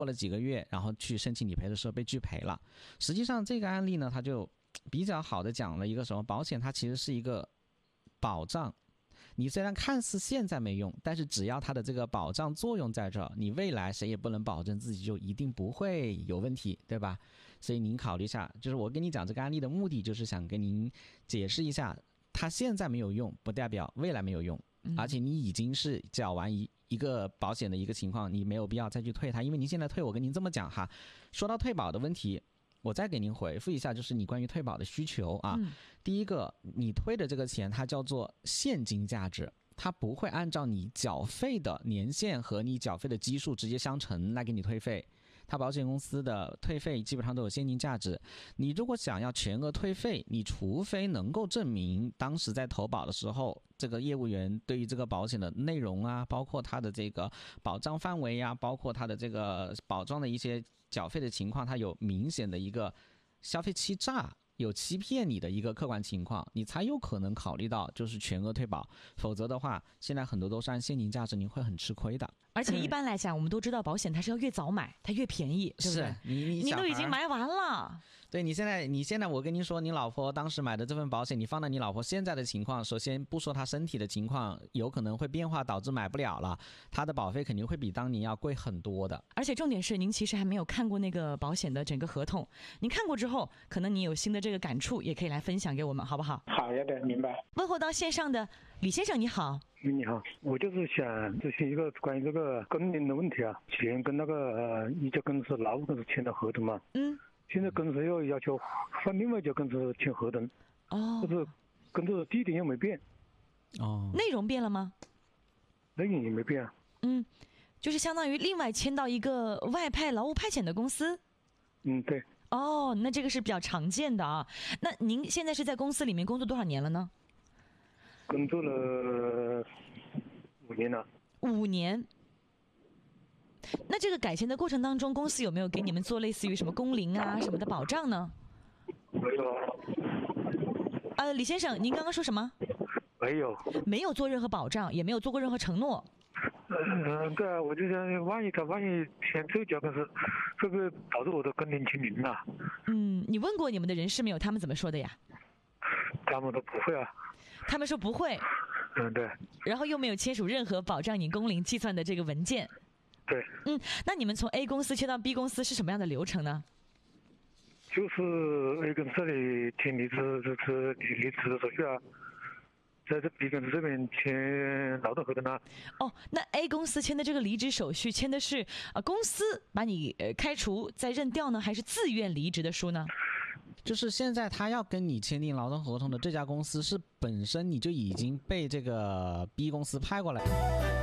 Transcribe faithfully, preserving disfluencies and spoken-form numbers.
过了几个月，然后去申请理赔的时候被拒赔了。实际上这个案例呢，它就比较好的讲了一个什么，保险它其实是一个保障。你虽然看似现在没用，但是只要它的这个保障作用在这儿，你未来谁也不能保证自己就一定不会有问题，对吧？所以您考虑一下，就是我跟你讲这个案例的目的，就是想跟您解释一下，它现在没有用，不代表未来没有用，而且你已经是缴完一一个保险的一个情况，你没有必要再去退它，因为您现在退，我跟您这么讲哈，说到退保的问题。我再给您回复一下，就是你关于退保的需求啊。嗯、第一个，你退的这个钱它叫做现金价值，它不会按照你缴费的年限和你缴费的基数直接相乘来给你退费。它保险公司的退费基本上都有现金价值。你如果想要全额退费，你除非能够证明当时在投保的时候，这个业务员对于这个保险的内容啊，包括它的这个保障范围啊，包括它的这个保障的一些缴费的情况，它有明显的一个消费欺诈，有欺骗你的一个客观情况，你才有可能考虑到就是全额退保。否则的话，现在很多都是按现金价值，您会很吃亏的。 而且一般来讲、嗯、我们都知道保险它是要越早买它越便宜，对不对？ 是你你你都已经买完了。 对，你现在你现在我跟您说，你老婆当时买的这份保险，你放在你老婆现在的情况，首先不说她身体的情况有可能会变化导致买不了了，她的保费肯定会比当年要贵很多的。 而且重点是您其实还没有看过那个保险的整个合同，您看过之后可能你有新的这个感触，也可以来分享给我们，好不好？ 好的，明白。 问候到线上的李先生，你好。 你好，我就是想咨询一个关于这个更名的问题啊。前跟那个呃一家公司劳务公司签的合同嘛，嗯，现在公司又要求换另外一家公司签合同，哦，就是工作地点又没变， 哦， 内容变了吗？ 内容也没变啊。 嗯，就是相当于另外签到一个外派劳务派遣的公司。 嗯，对。 哦，那这个是比较常见的啊。那您现在是在公司里面工作多少年了呢？ 工作了五年了。 五年。那这个改签的过程当中，公司有没有给你们做类似于什么工龄啊什么的保障呢？ 没有。 呃，李先生，您刚刚说什么？ 没有。 没有做任何保障，也没有做过任何承诺。 嗯，对啊，我就想，万一他万一签这家公司，会不会导致我的更年期龄啊？ 嗯，你问过你们的人事没有？他们怎么说的呀？ 他们都不会啊。 他们说不会。 嗯，对。 然后又没有签署任何保障你工龄计算的这个文件。 对。 嗯，那你们从 A 公司签到 B 公司是什么样的流程呢？ 就是 A 公司里填离职就是离职的手续啊，在这 B 公司这边签劳动合同啊。 哦，那 A 公司签的这个离职手续签的是呃公司把你呃开除再任调呢，还是自愿离职的书呢？ 就是现在他要跟你签订劳动合同的这家公司是本身你就已经被这个 B 公司派过来。